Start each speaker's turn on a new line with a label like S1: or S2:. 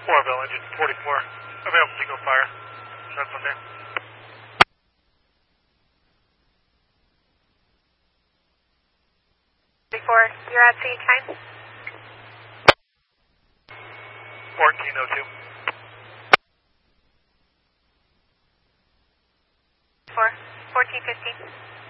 S1: Orville, engine 44. Available to go fire. That's on there.
S2: You're at sea time?
S1: 1402.
S2: 1415.